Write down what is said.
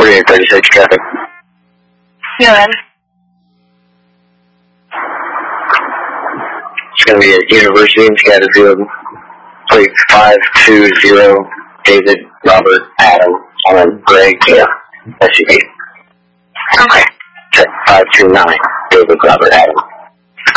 4836 traffic. UM. It's going to be at University in Scatterfield. Plate 520 David Robert Adam on a gray Kia SUV. Okay. Check 529 David Robert Adam.